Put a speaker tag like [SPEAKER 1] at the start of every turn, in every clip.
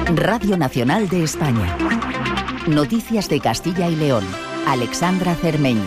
[SPEAKER 1] Radio Nacional de España. Noticias de Castilla y León. Alexandra Cermeño.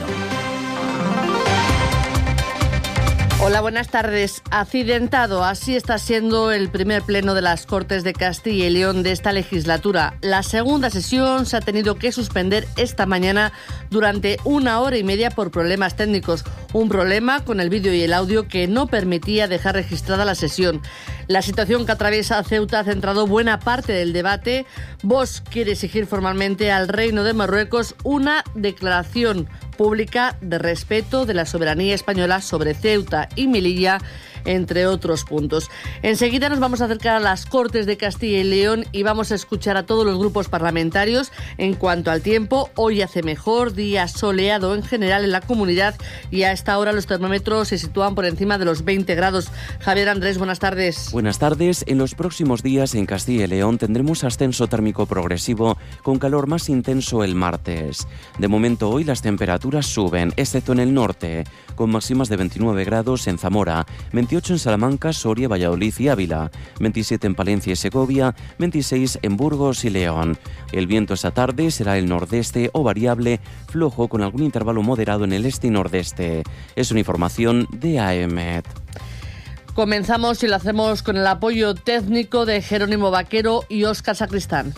[SPEAKER 2] Hola, buenas tardes. Accidentado, así está siendo el primer pleno de las Cortes de Castilla y León de esta legislatura. La segunda sesión se ha tenido que suspender esta mañana durante 1 hora y media por problemas técnicos. Un problema con el vídeo y el audio que no permitía dejar registrada la sesión. La situación que atraviesa Ceuta ha centrado buena parte del debate. Vox quiere exigir formalmente al Reino de Marruecos una declaración pública de respeto de la soberanía española sobre Ceuta y Melilla, entre otros puntos. Enseguida nos vamos a acercar a las Cortes de Castilla y León y vamos a escuchar a todos los grupos parlamentarios. En cuanto al tiempo, hoy hace mejor, día soleado en general en la comunidad y a esta hora los termómetros se sitúan por encima de los 20 grados. Javier Andrés, buenas tardes.
[SPEAKER 3] Buenas tardes. En los próximos días en Castilla y León tendremos ascenso térmico progresivo con calor más intenso el martes. De momento hoy las temperaturas suben, excepto en el norte, con máximas de 29 grados en Zamora, 28 en Salamanca, Soria, Valladolid y Ávila, 27 en Palencia y Segovia, 26 en Burgos y León. El viento esta tarde será el nordeste o variable, flojo con algún intervalo moderado en el este y nordeste. Es una información de AEMET.
[SPEAKER 2] Comenzamos y lo hacemos con el apoyo técnico de Jerónimo Vaquero y Óscar Sacristán.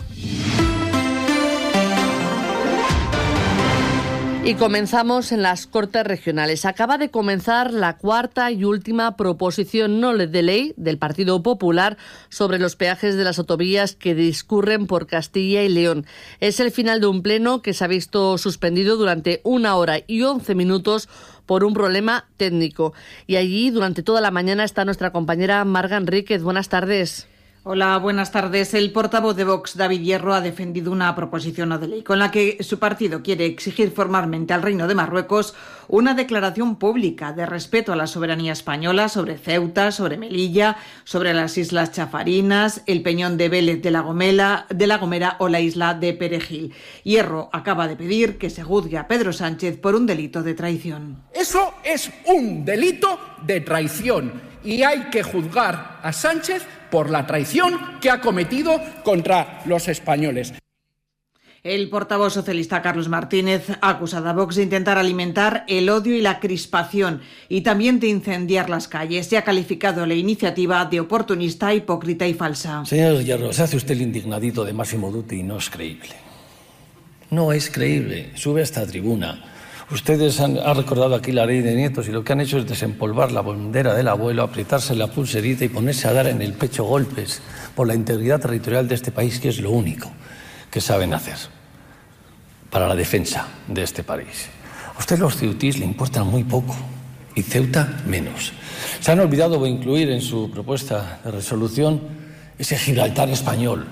[SPEAKER 2] Y comenzamos en las Cortes Regionales. Acaba de comenzar la cuarta y última proposición no de ley del Partido Popular sobre los peajes de las autovías que discurren por Castilla y León. Es el final de un pleno que se ha visto suspendido durante 1 hora y 11 minutos por un problema técnico. Y allí durante toda la mañana está nuestra compañera Marga Enríquez. Buenas tardes.
[SPEAKER 4] Hola, buenas tardes. El portavoz de Vox, David Hierro, ha defendido una proposición no de ley con la que su partido quiere exigir formalmente al Reino de Marruecos una declaración pública de respeto a la soberanía española sobre Ceuta, sobre Melilla, sobre las Islas Chafarinas, el Peñón de Vélez de la Gomera o la isla de Perejil. Hierro acaba de pedir que se juzgue a Pedro Sánchez por un delito de traición.
[SPEAKER 5] Eso es un delito de traición y hay que juzgar a Sánchez por la traición que ha cometido contra los españoles.
[SPEAKER 4] El portavoz socialista Carlos Martínez ha acusado a Vox de intentar alimentar el odio y la crispación y también de incendiar las calles y ha calificado la iniciativa de oportunista, hipócrita y falsa.
[SPEAKER 6] Señor Hierro, se hace usted el indignadito de Máximo Dutti y no es creíble. No es creíble. Sube a esta tribuna. Ustedes han recordado aquí la ley de nietos y lo que han hecho es desempolvar la bandera del abuelo, aprietarse la pulserita y ponerse a dar en el pecho golpes por la integridad territorial de este país, que es lo único que saben hacer para la defensa de este país. A usted los ceutís le importan muy poco y Ceuta menos. Se han olvidado de incluir en su propuesta de resolución ese Gibraltar español.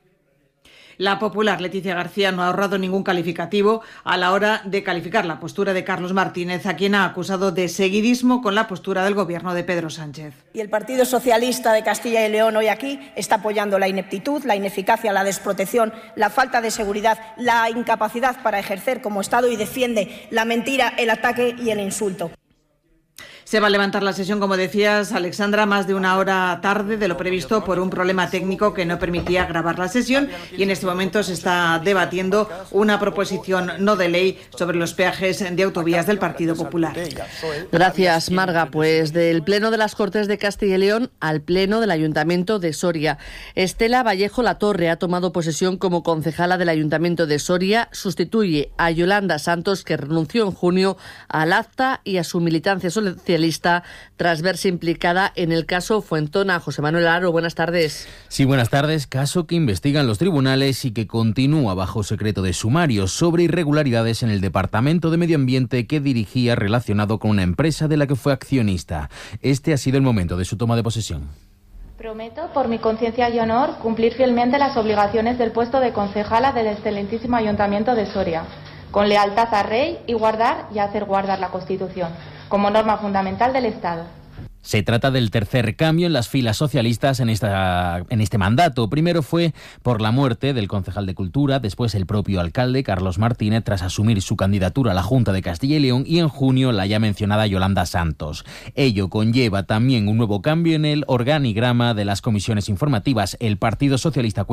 [SPEAKER 4] La popular Leticia García no ha ahorrado ningún calificativo a la hora de calificar la postura de Carlos Martínez, a quien ha acusado de seguidismo con la postura del gobierno de Pedro Sánchez.
[SPEAKER 7] Y el Partido Socialista de Castilla y León hoy aquí está apoyando la ineptitud, la ineficacia, la desprotección, la falta de seguridad, la incapacidad para ejercer como Estado y defiende la mentira, el ataque y el insulto.
[SPEAKER 4] Se va a levantar la sesión, como decías, Alexandra, más de 1 hora tarde de lo previsto por un problema técnico que no permitía grabar la sesión y en este momento se está debatiendo una proposición no de ley sobre los peajes de autovías del Partido Popular.
[SPEAKER 2] Gracias, Marga. Pues del Pleno de las Cortes de Castilla y León al Pleno del Ayuntamiento de Soria. Estela Vallejo Latorre ha tomado posesión como concejala del Ayuntamiento de Soria. Sustituye a Yolanda Santos, que renunció en junio al acta y a su militancia socialista tras verse implicada en el caso Fuentona. José Manuel Aro, buenas tardes.
[SPEAKER 8] Sí, buenas tardes. Caso que investigan los tribunales y que continúa bajo secreto de sumario sobre irregularidades en el Departamento de Medio Ambiente que dirigía relacionado con una empresa de la que fue accionista. Este ha sido el momento de su toma de posesión.
[SPEAKER 9] Prometo, por mi conciencia y honor, cumplir fielmente las obligaciones del puesto de concejala del excelentísimo Ayuntamiento de Soria, con lealtad al Rey y guardar y hacer guardar la Constitución como norma fundamental del Estado.
[SPEAKER 8] Se trata del tercer cambio en las filas socialistas en este mandato. Primero fue por la muerte del concejal de Cultura, después el propio alcalde, Carlos Martínez, tras asumir su candidatura a la Junta de Castilla y León, y en junio la ya mencionada Yolanda Santos. Ello conlleva también un nuevo cambio en el organigrama de las comisiones informativas. El Partido Socialista